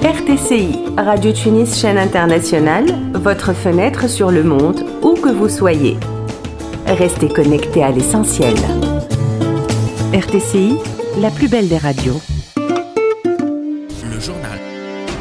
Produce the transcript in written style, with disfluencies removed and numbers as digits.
RTCI, Radio Tunis Chaîne Internationale, votre fenêtre sur le monde, où que vous soyez. Restez connectés à l'essentiel. RTCI, la plus belle des radios.